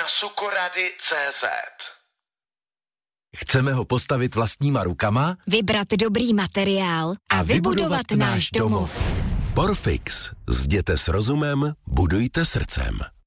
na sukorady.cz. Chceme ho postavit vlastníma rukama, vybrat dobrý materiál a vybudovat náš domov. Porfix. Zděte s rozumem, budujte srdcem.